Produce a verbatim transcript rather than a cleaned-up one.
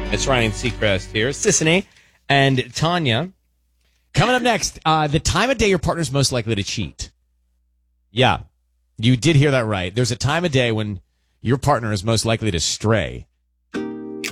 It's Ryan Seacrest here, Sissany and Tanya. Coming up next, uh, the time of day your partner's most likely to cheat. Yeah, you did hear that right. There's a time of day when your partner is most likely to stray.